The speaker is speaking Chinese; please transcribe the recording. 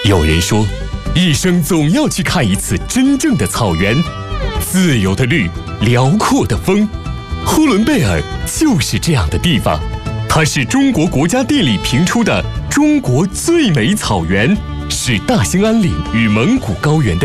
有人说，一生总要去看一次真正的草原，自由的绿，辽阔的风。呼伦贝尔就是这样的地方，它是中国国家地理评出的中国最美草原，是大兴安岭与蒙古高原的